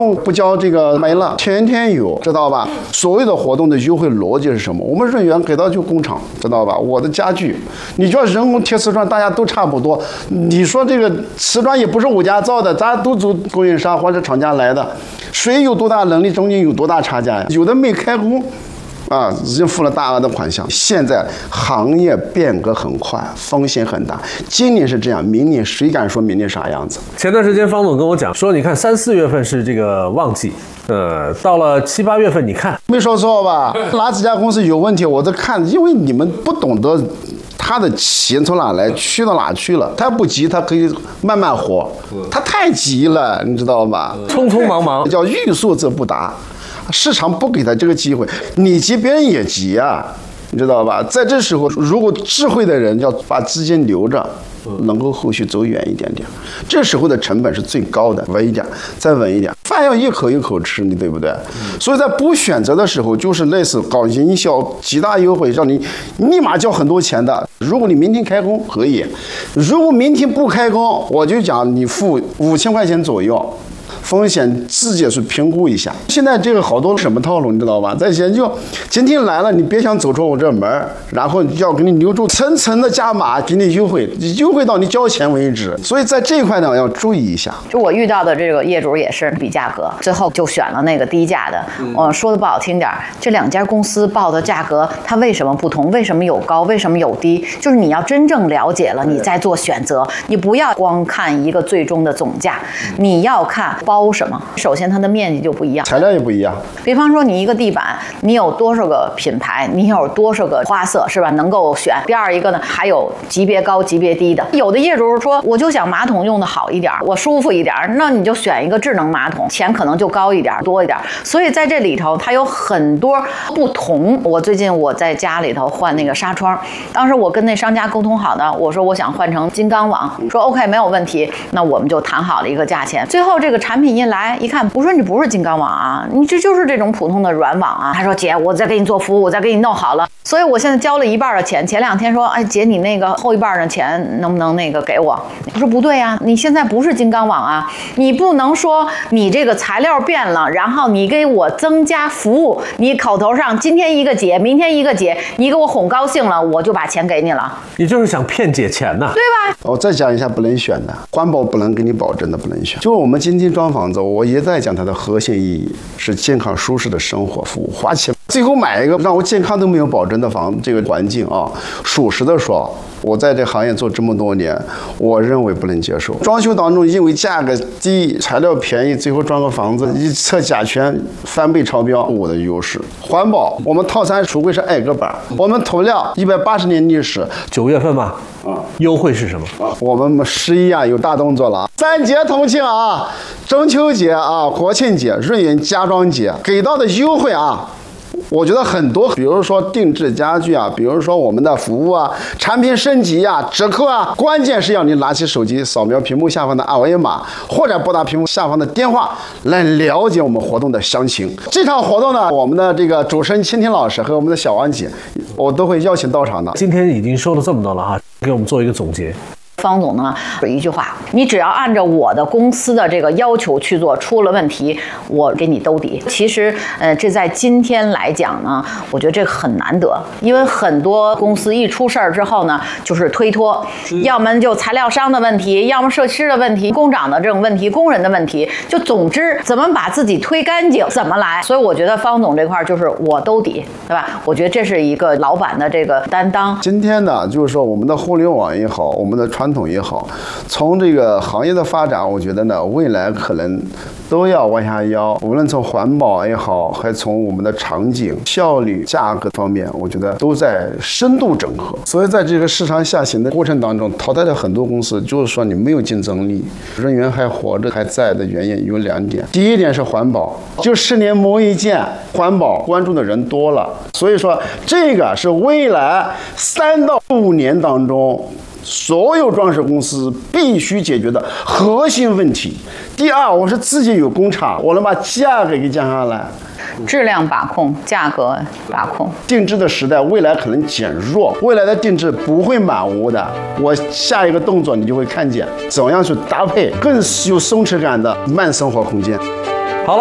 不交这个没了，天天有，知道吧？所有的活动的优惠逻辑是什么？我们人员给到就工厂，知道吧？我的家具，你叫人工贴瓷砖，大家都差不多。你说这个瓷砖也不是我家造的，大家都走供应商或者厂家来的，谁有多大能力，中间有多大差价呀？有的没开工。已经付了大额的款项。现在行业变革很快，风险很大。今年是这样，明年谁敢说明年啥样子？ 前段时间方总跟我讲说，你看3、4月份是这个旺季，到了7、8月份，你看没说错吧？哪几家公司有问题，我在看，因为你们不懂得他的钱从哪来，去到哪去了。他不急，他可以慢慢活。他太急了，你知道吧？ 匆匆忙忙， 叫欲速则不达。市场不给他这个机会，你急别人也急啊，你知道吧？在这时候，如果智慧的人要把资金留着，能够后续走远一点点。这时候的成本是最高的，稳一点，再稳一点。饭要一口一口吃，你对不对？所以在不选择的时候，就是类似搞营销、极大优惠，让你立马交很多钱的。如果你明天开工可以，如果明天不开工，我就讲你付5000块钱左右。风险自己去评估一下。现在这个好多什么套路，你知道吧？在研究，今天来了，你别想走出我这门，然后要给你留住，层层的加码，给你优惠，优惠到你交钱为止。所以在这一块呢，要注意一下。 就我遇到的这个业主也是比价格，最后就选了那个低价的。说的不好听点，这2家公司报的价格，它为什么不同？为什么有高？为什么有低？就是你要真正了解了，你再做选择。你不要光看一个最终的总价，你要看包什么？首先它的面积就不一样， 材料也不一样。 比方说你一个地板，你有多少个品牌，你有多少个花色，是吧？能够选。第二一个呢，还有级别高、级别低的。有的业主说，我就想马桶用的好一点，我舒服一点，那你就选一个智能马桶，钱可能就高一点、多一点。所以在这里头，它有很多不同。我最近我在家里头换那个纱窗，当时我跟那商家沟通好的，我说我想换成金刚网，说 OK 没有问题，那我们就谈好了一个价钱。最后这个产品一来一看，我说你不是金刚网啊，你这就是这种普通的软网啊。他说姐，我再给你做服务，我再给你弄好了。所以我现在交了1半的钱。前2天说，哎姐，你那个后1半的钱能不能那个给我？我说不对啊，你现在不是金刚网啊，你不能说你这个材料变了，然后你给我增加服务，你口头上今天一个姐，明天一个姐，你给我哄高兴了，我就把钱给你了。 你就是想骗姐钱呐， 对吧？ 我再讲一下不能选的，环保不能给你保证的不能选。就是我们今天装房子，我一再讲它的核心意义是健康舒适的生活服务，花钱最后买一个让我健康都没有保证的房，这个环境啊，属实的说，我在这行业做这么多年，我认为不能接受。装修当中因为价格低、材料便宜，最后装个房子一测甲醛翻倍超标，我的优势。环保，我们套餐橱柜是挨个板，我们涂料180年历史。 9月份吧，优惠是什么？ 我们11啊有大动作了，3节同庆啊，中秋节啊，国庆节、闰元家装节给到的优惠啊。我觉得很多，比如说定制家具啊，比如说我们的服务啊，产品升级啊，折扣啊，关键是要你拿起手机扫描屏幕下方的二维码，或者拨打屏幕下方的电话来了解我们活动的详情。这场活动呢，我们的这个主持人蜻蜓老师和我们的小王姐，我都会邀请到场的。 今天已经说了这么多了哈，给我们做一个总结。 方总呢有一句话，你只要按照我的公司的这个要求去做，出了问题我给你兜底。其实这在今天来讲呢，我觉得这个很难得，因为很多公司一出事儿之后呢，就是推脱，要么就材料商的问题，要么设施的问题，工长的这种问题，工人的问题，就总之怎么把自己推干净怎么来。所以我觉得方总这块就是我兜底，对吧？我觉得这是一个老板的这个担当。 今天呢，就是说我们的互联网也好，我们的传统也好，从这个行业的发展，我觉得呢，未来可能都要弯下腰，无论从环保也好，还从我们的场景、效率、价格方面，我觉得都在深度整合。所以在这个市场下行的过程当中，淘汰了很多公司，就是说你没有竞争力，人员还活着还在的原因有2点。第一点是环保，就10年磨一剑，环保关注的人多了，所以说这个是未来3到5年当中所有装饰公司必须解决的核心问题。第二，我是自己有工厂，我能把价格给降下来， 质量把控，价格把控。 定制的时代未来可能减弱，未来的定制不会满屋的。我下一个动作你就会看见怎样去搭配更有松弛感的慢生活空间。